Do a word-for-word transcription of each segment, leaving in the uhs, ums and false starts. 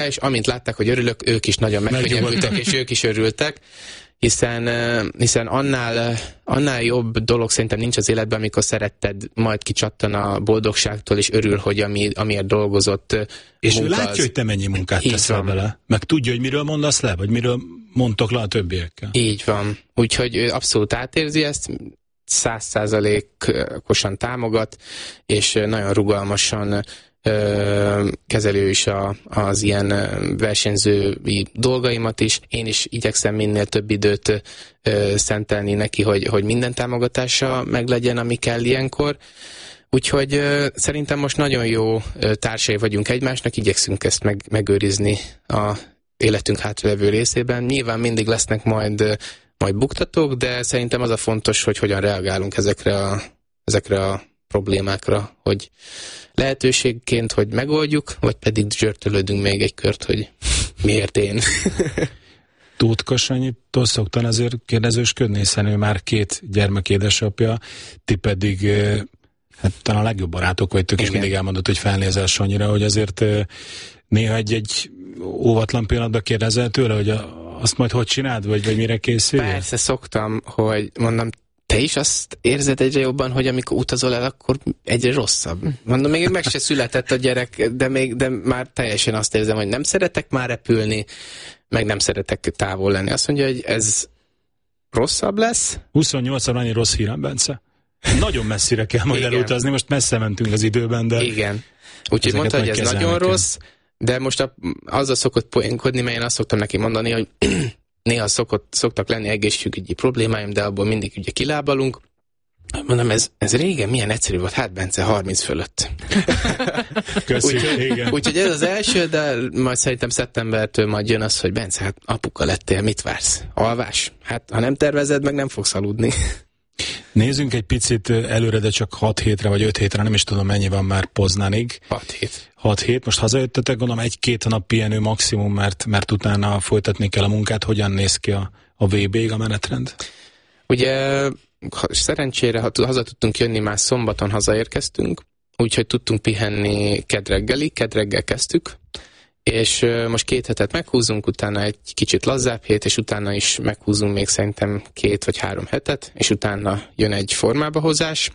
és amint látták, hogy örülök, ők is nagyon megkönnyebbültek, és ők is örültek, hiszen, hiszen annál, annál jobb dolog szerintem nincs az életben, amikor szeretted, majd kicsattan a boldogságtól, és örül, hogy ami, amiért dolgozott. És ő látja, az... hogy te mennyi munkát teszel vele, meg tudja, hogy miről mondasz le, vagy miről mondtok le a többiekkel. Így van. Úgyhogy ő abszolút átérzi ezt, száz százalékosan támogat, és nagyon rugalmasan ö, kezelő is a, az ilyen versenyzői dolgaimat is. Én is igyekszem minél több időt ö, szentelni neki, hogy, hogy minden támogatása meglegyen, ami kell ilyenkor. Úgyhogy ö, szerintem most nagyon jó ö, társai vagyunk egymásnak, igyekszünk ezt meg, megőrizni a életünk hátralevő részében. Nyilván mindig lesznek majd majd buktatók, de szerintem az a fontos, hogy hogyan reagálunk ezekre a, ezekre a problémákra, hogy lehetőségként, hogy megoldjuk, vagy pedig zsörtölődünk még egy kört, hogy miért én. Tóth Kassanyitól szoktan azért kérdezősködni, hiszen ő már két gyermek édesapja, ti pedig hát talán a legjobb barátok vagytok, és mindig elmondod, hogy felnézel Sanyira, hogy azért néha egy-egy óvatlan pillanatban kérdezel tőle, hogy a azt majd hogy csináld, vagy, vagy mire készülj? Persze, szoktam, hogy mondom, te is azt érzed egyre jobban, hogy amikor utazol el, akkor egyre rosszabb. Mondom, még meg se született a gyerek, de, még, de már teljesen azt érzem, hogy nem szeretek már repülni, meg nem szeretek távol lenni. Azt mondja, hogy ez rosszabb lesz. huszonnyolcra annyi rossz hírem, Bence. Nagyon messzire kell majd Igen. elutazni, most messze mentünk az időben, de... Igen. Úgyhogy mondta, hogy ez nagyon rossz, de most a, azzal szokott poénkodni, mert én azt szoktam neki mondani, hogy néha szokott, szoktak lenni egészségügyi problémáim, de abból mindig ugye kilábalunk. Mondom, ez, ez régen milyen egyszerű volt, hát Bence, harminc fölött. Úgyhogy úgy, ez az első, de majd szerintem szeptembertől majd jön az, hogy Bence, hát apuka lettél, mit vársz? Alvás? Hát ha nem tervezed, meg nem fogsz aludni. Nézzünk egy picit előre, de csak hat hétre vagy öt hétre, nem is tudom mennyi van már Poznanig. hat hét. hat hét. Most hazajöttetek, gondolom egy-két nap pihenő maximum, mert, mert utána folytatni kell a munkát. Hogyan néz ki a, a vé bé-ig a menetrend? Ugye szerencsére ha haza tudtunk jönni, már szombaton hazaérkeztünk, úgyhogy tudtunk pihenni kedreggelig, kedreggel kezdtük, és most két hetet meghúzunk, utána egy kicsit lazább hét, és utána is meghúzunk még szerintem két vagy három hetet, és utána jön egy formába hozás.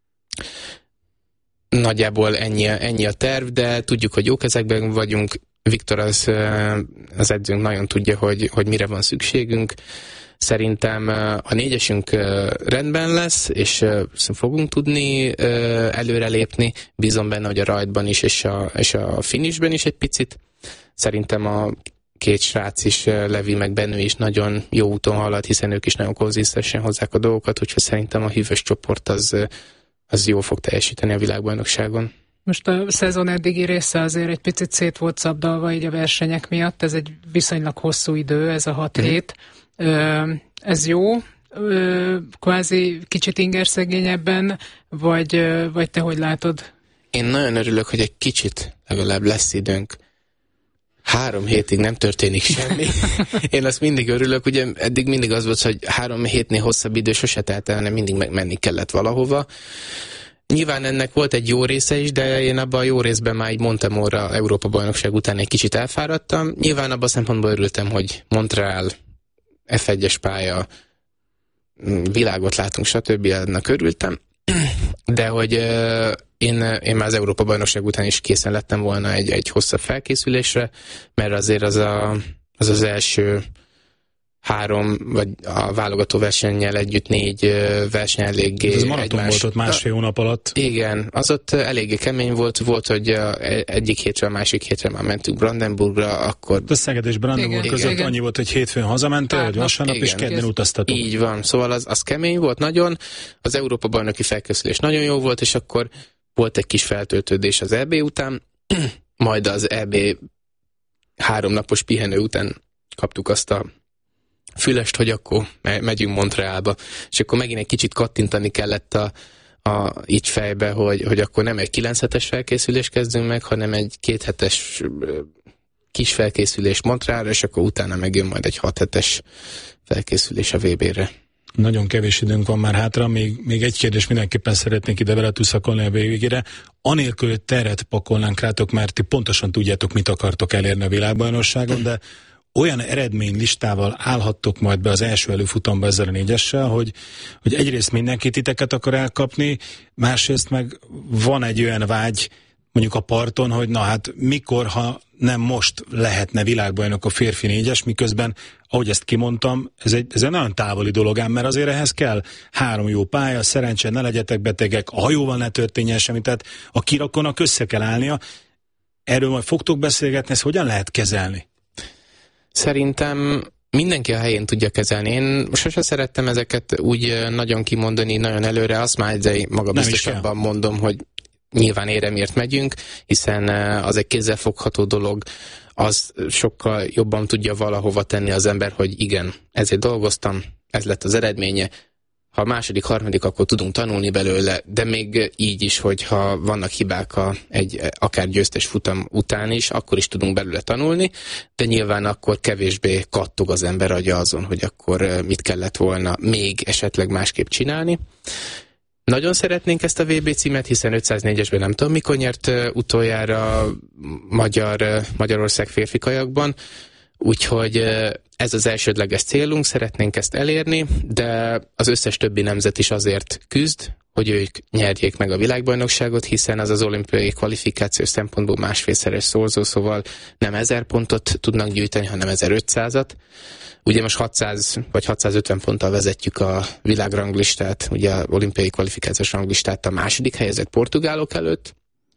Nagyjából ennyi, ennyi a terv, de tudjuk, hogy jó kezekben vagyunk. Viktor az, az edzőnk nagyon tudja, hogy, hogy mire van szükségünk. Szerintem a négyesünk rendben lesz, és fogunk tudni előrelépni. Bízom benne, hogy a rajtban is, és a, és a finishben is egy picit. Szerintem a két srác is, Levi meg Benő is nagyon jó úton halad, hiszen ők is nagyon konzisztensen hozzák a dolgokat, úgyhogy szerintem a hűvös csoport az, az jól fog teljesíteni a világbajnokságon. Most a szezon eddigi része azért egy picit szét volt szabdalva így a versenyek miatt, ez egy viszonylag hosszú idő, ez a hat mm-hmm. hét. Ez jó, kvázi kicsit ingerszegényebben, vagy, vagy te hogy látod? Én nagyon örülök, hogy egy kicsit legalább lesz időnk. Három hétig nem történik semmi. Én azt mindig örülök, ugye eddig mindig az volt, hogy három hétnél hosszabb idő sose telt el, hanem mindig megmenni kellett valahova. Nyilván ennek volt egy jó része is, de én abban a jó részben már így Montemorra Európa-bajnokság után egy kicsit elfáradtam. Nyilván abban a szempontból örültem, hogy Montreal ef egyes pálya, világot látunk, stb. Ennek örültem. De hogy euh, én, én már az Európa-bajnokság után is készen lettem volna egy, egy hosszabb felkészülésre, mert azért az a, az, az első három, vagy a válogató versennyel együtt négy verseny eléggé... Ez maraton egymás... volt ott másfél hónap alatt. Igen, az ott eléggé kemény volt, volt, hogy egyik hétre, a másik hétre már mentünk Brandenburgra, akkor... De Szeged és Brandenburg igen, között igen. Annyi volt, hogy hétfőn hazamentél, vagy vasárnap, és kedden utaztatok. Így van, szóval az, az kemény volt nagyon, az Európa-bajnoki felkészülés nagyon jó volt, és akkor volt egy kis feltöltődés az é bé után, majd az é bé háromnapos pihenő után kaptuk azt a fülest, hogy akkor megyünk Montrealba, és akkor megint egy kicsit kattintani kellett a, a, így fejbe, hogy, hogy akkor nem egy kilenc hetes felkészülés kezdünk meg, hanem egy két hetes kis felkészülés Montrealra, és akkor utána megjön majd egy hat hetes felkészülés a vé bére. Nagyon kevés időnk van már hátra, még, még egy kérdés mindenképpen szeretnék ide vele tuszakolni a végére. Anélkül, hogy teret pakolnánk rátok, mert ti pontosan tudjátok, mit akartok elérni a világbajnokságon, de olyan eredménylistával állhattok majd be az első előfutamba ezzel a négyessel, hogy, hogy egyrészt mindenki titeket akar elkapni, másrészt meg van egy olyan vágy mondjuk a parton, hogy na hát mikor, ha nem most lehetne világbajnok a férfi négyes, miközben, ahogy ezt kimondtam, ez egy, ez egy nagyon távoli dolog ám, mert azért ehhez kell három jó pálya, szerencsére ne legyetek betegek, a hajóval ne történjen semmi, tehát a kirakónak össze kell állnia. Erről majd fogtok beszélgetni, ezt hogyan lehet kezelni? Szerintem mindenki a helyén tudja kezelni. Én sosem szerettem ezeket úgy nagyon kimondani, nagyon előre, azt már egy maga biztosabban mondom, hogy nyilván éremért megyünk, hiszen az egy kézzelfogható dolog, az sokkal jobban tudja valahova tenni az ember, hogy igen, ezért dolgoztam, ez lett az eredménye. Ha a második, harmadik, akkor tudunk tanulni belőle, de még így is, hogyha vannak hibák a, egy akár győztes futam után is, akkor is tudunk belőle tanulni, de nyilván akkor kevésbé kattog az ember agya azon, hogy akkor mit kellett volna még esetleg másképp csinálni. Nagyon szeretnénk ezt a vé bé címet, hiszen ötszáznégyesben nem tudom mikor nyert utoljára Magyar, Magyarország férfi kajakban, úgyhogy ez az elsődleges célunk, szeretnénk ezt elérni, de az összes többi nemzet is azért küzd, hogy ők nyerjék meg a világbajnokságot, hiszen az az olimpiai kvalifikációs szempontból másfélszeres szorzó, szóval nem ezer pontot tudnak gyűjteni, hanem ezerötszázat. Ugye most hatszáz vagy hatszázötven ponttal vezetjük a világranglistát, ugye az olimpiai kvalifikációs ranglistát a második helyezett portugálok előtt.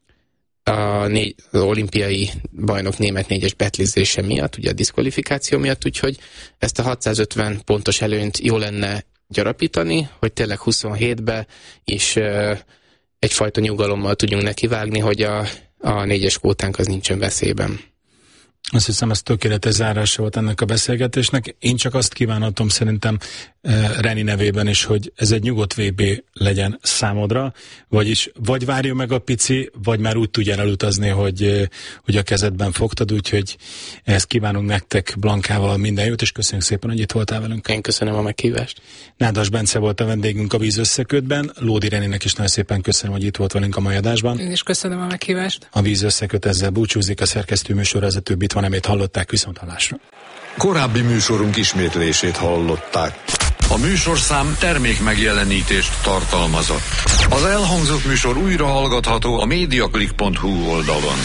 A négy, az olimpiai bajnok német négyes betlizése miatt, ugye a diszkvalifikáció miatt, úgyhogy ezt a hatszázötven pontos előnyt jó lenne gyarapítani, hogy tényleg huszonhétbe is uh, egyfajta nyugalommal tudjunk nekivágni, hogy a, a négyes kvótánk az nincsen veszélyben. Azt hiszem, ez tökéletes zárása volt ennek a beszélgetésnek. Én csak azt kívánatom szerintem uh, Reni nevében is, hogy ez egy nyugodt vé bé legyen számodra, vagyis vagy várja meg a pici, vagy már úgy tudjál elutazni, hogy, uh, hogy a kezedben fogtad, úgyhogy ezt kívánunk nektek Blankával minden jót, és köszönjük szépen, hogy itt voltál velünk. Én köszönöm a meghívást. Nádas Bence volt a vendégünk a Víz Összekötben, Lódi Reninek is nagyon szépen köszönöm, hogy itt volt velünk a mai adásban. Én is köszönöm a meghívást. A Víz Összeköt ezzel búcsúzik, a szerkesztő műsorvezető Bit van, amit hallották, viszont hallásra. Korábbi műsorunk ismétlését hallották. A műsorszám termék megjelenítést tartalmazott. Az elhangzott műsor újra hallgatható a mediaclick pont hu oldalon.